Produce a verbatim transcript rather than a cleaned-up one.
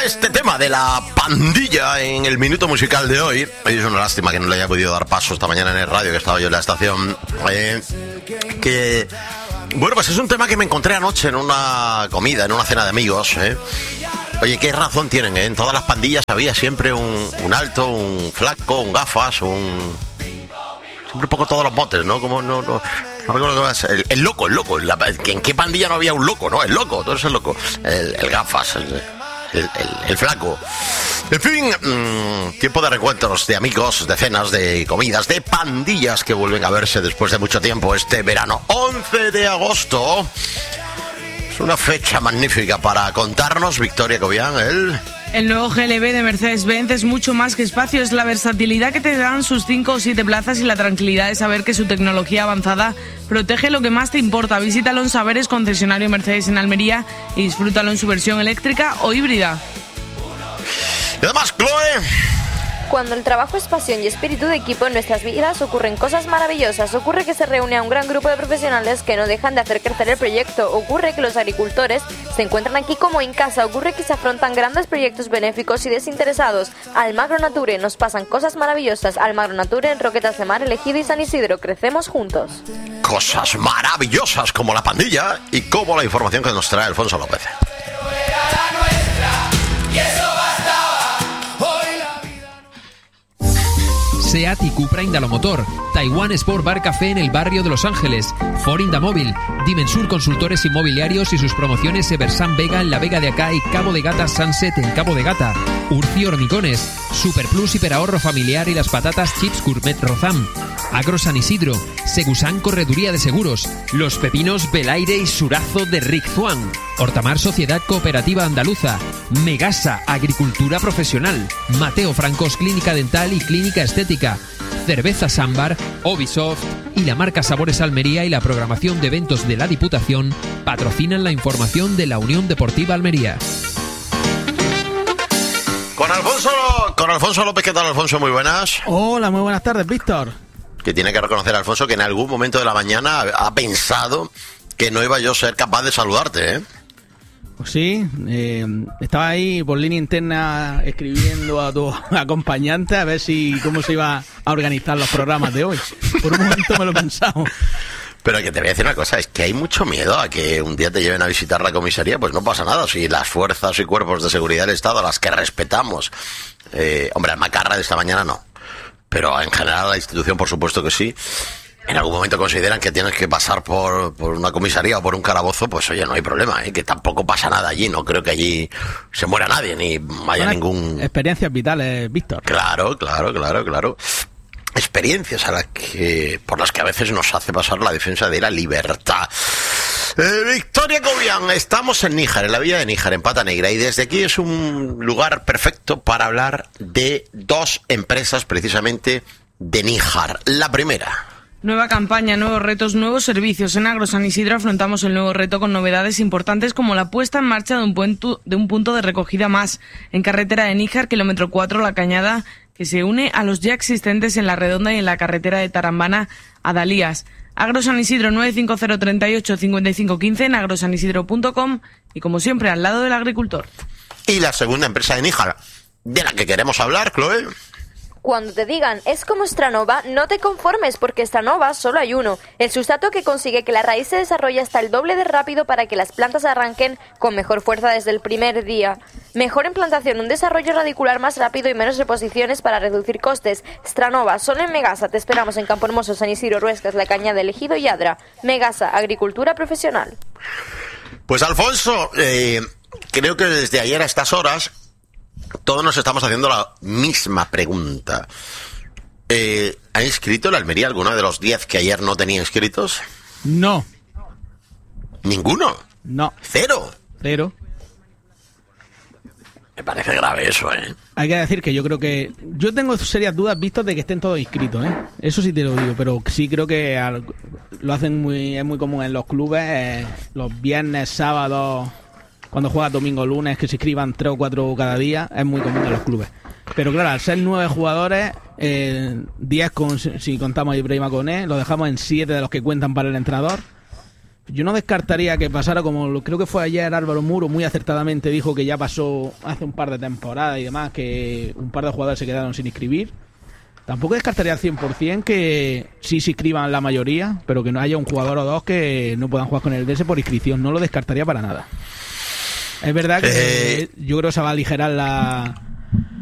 este tema de la pandilla en el minuto musical de hoy. Es una lástima que no le haya podido dar paso esta mañana en el radio, que estaba yo en la estación. Eh, que, bueno, pues es un tema que me encontré anoche en una comida, en una cena de amigos. Eh. Oye, qué razón tienen, ¿eh? En todas las pandillas había siempre un, un alto, un flaco, un gafas, un... Siempre un poco todos los botes, ¿no? Como no... no... No recuerdo qué más. El, el loco, el loco. La, ¿En qué pandilla no había un loco, no? El loco, todo es el loco. El, el gafas, el, el, el, el flaco. En fin, mmm, tiempo de recuentos, de amigos, de cenas, de comidas, de pandillas que vuelven a verse después de mucho tiempo este verano. once de agosto. Es una fecha magnífica para contarnos, Victoria Cobian, el... El nuevo G L B de Mercedes-Benz es mucho más que espacio, es la versatilidad que te dan sus cinco o siete plazas y la tranquilidad de saber que su tecnología avanzada protege lo que más te importa. Visítalo en Saberes, concesionario Mercedes en Almería, y disfrútalo en su versión eléctrica o híbrida. Y además, Chloe... Cuando el trabajo es pasión y espíritu de equipo en nuestras vidas, ocurren cosas maravillosas. Ocurre que se reúne a un gran grupo de profesionales que no dejan de hacer crecer el proyecto. Ocurre que los agricultores se encuentran aquí como en casa. Ocurre que se afrontan grandes proyectos benéficos y desinteresados. Almagro Nature, nos pasan cosas maravillosas. Almagro Nature en Roquetas de Mar, Elegida y San Isidro. Crecemos juntos. Cosas maravillosas como la pandilla y como la información que nos trae Alfonso López. SEAT y Cupra Indalomotor, Taiwan Sport Bar Café en el barrio de Los Ángeles, Ford Indamóvil, Dimensur Consultores Inmobiliarios y sus promociones Eversan Vega en la Vega de Acá y Cabo de Gata Sunset en Cabo de Gata, Urci Hormigones, Superplus Hiperahorro Familiar y las patatas Chips Gourmet Rozam, Agro San Isidro, Segusan Correduría de Seguros, Los Pepinos Belaire y Surazo de Rick Zuan, Hortamar Sociedad Cooperativa Andaluza, Megasa Agricultura Profesional, Mateo Francos Clínica Dental y Clínica Estética, Cerveza Sambar, Ubisoft y la marca Sabores Almería y la programación de eventos de la Diputación patrocinan la información de la Unión Deportiva Almería. Con Alfonso, con Alfonso López, ¿qué tal, Alfonso? Muy buenas. Hola, muy buenas tardes, Víctor. Que tiene que reconocer, Alfonso, que en algún momento de la mañana ha pensado que no iba yo a ser capaz de saludarte, ¿eh? Pues sí, eh, estaba ahí por línea interna escribiendo a tu acompañante a ver si cómo se iba a organizar los programas de hoy. Por un momento me lo he pensado. Pero que te voy a decir una cosa, es que hay mucho miedo a que un día te lleven a visitar la comisaría. Pues no pasa nada, si las fuerzas y cuerpos de seguridad del Estado, a las que respetamos, eh, hombre, al macarra de esta mañana no, pero en general la institución por supuesto que sí, en algún momento consideran que tienes que pasar por, por una comisaría o por un calabozo, pues oye, no hay problema, ¿eh? Que tampoco pasa nada allí, no creo que allí se muera nadie, ni haya Son ningún... experiencias vitales, Víctor. Claro, claro, claro, claro. Experiencias a las que, por las que a veces nos hace pasar la defensa de la libertad. Eh, Victoria Cobian, estamos en Níjar, en la villa de Níjar, en Pata Negra, y desde aquí es un lugar perfecto para hablar de dos empresas precisamente de Níjar. La primera... Nueva campaña, nuevos retos, nuevos servicios. En Agro San Isidro afrontamos el nuevo reto con novedades importantes como la puesta en marcha de un punto de, un punto de recogida más en carretera de Níjar, kilómetro cuatro, La Cañada, que se une a los ya existentes en La Redonda y en la carretera de Tarambana a Dalías. Agro San Isidro nueve cinco cero, tres ocho, cinco cinco uno cinco en agrosanisidro punto com y como siempre al lado del agricultor. Y la segunda empresa de Níjar, de la que queremos hablar, Chloe... Cuando te digan, es como Stranova, no te conformes porque Stranova solo hay uno. El sustrato que consigue que la raíz se desarrolle hasta el doble de rápido para que las plantas arranquen con mejor fuerza desde el primer día. Mejor implantación, un desarrollo radicular más rápido y menos reposiciones para reducir costes. Stranova, solo en Megasa. Te esperamos en Campo Hermoso, San Isidro, Ruescas, La Cañada, Ejido y Adra. Megasa, agricultura profesional. Pues Alfonso, eh, creo que desde ayer a estas horas... todos nos estamos haciendo la misma pregunta. Eh, ¿Ha inscrito la Almería alguno de los diez que ayer no tenía inscritos? No. ¿Ninguno? No. ¿Cero? Cero. Me parece grave eso, ¿eh? Hay que decir que yo creo que... Yo tengo serias dudas vistas de que estén todos inscritos, ¿eh? Eso sí te lo digo, pero sí creo que al, lo hacen muy... Es muy común en los clubes, eh, los viernes, sábados... Cuando juega domingo o lunes, que se inscriban tres o cuatro cada día, es muy común en los clubes. Pero claro, al ser nueve jugadores, eh, diez con, si contamos a Ibrahima Koné, lo dejamos en siete de los que cuentan para el entrenador. Yo no descartaría que pasara como lo, creo que fue ayer Álvaro Muro, muy acertadamente dijo que ya pasó hace un par de temporadas y demás, que un par de jugadores se quedaron sin inscribir. Tampoco descartaría al cien por ciento que sí se inscriban la mayoría, pero que no haya un jugador o dos que no puedan jugar con el D S por inscripción. No lo descartaría para nada. Es verdad que eh... yo creo que se va a aligerar la,